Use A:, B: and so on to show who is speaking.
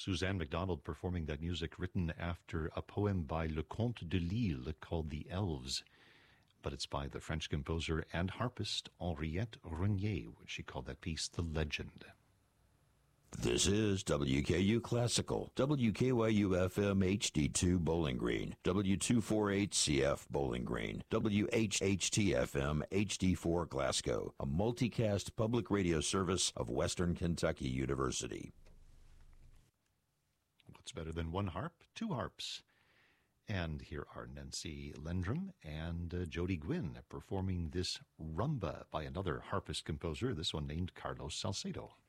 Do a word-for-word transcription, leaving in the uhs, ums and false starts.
A: Suzanne MacDonald performing that music written after a poem by Leconte de Lisle called The Elves. But it's by the French composer and harpist Henriette Renier, which she called that piece The Legend.
B: This is W K U Classical, W K Y U F M H D two Bowling Green, W two forty-eight C F Bowling Green, W H H T F M H D four Glasgow, a multicast public radio service of Western Kentucky University.
A: What's better than one harp? Two harps. And here are Nancy Lendrum and uh, Jody Gwynn performing this rumba by another harpist composer, this one named Carlos Salcedo.